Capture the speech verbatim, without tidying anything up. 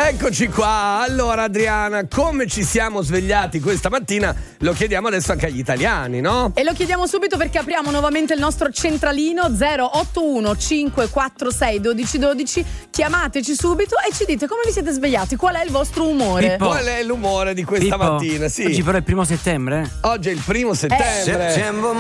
Eccoci qua. Allora Adriana, come ci siamo svegliati questa mattina? Lo chiediamo adesso anche agli italiani, no? E lo chiediamo subito perché apriamo nuovamente il nostro centralino zero otto uno cinque quattro sei uno due uno due. Chiamateci subito e ci dite come vi siete svegliati, qual è il vostro umore. Pippo. Qual è l'umore di questa Pippo, mattina? Sì. Oggi però è il primo settembre. Oggi è il primo settembre. September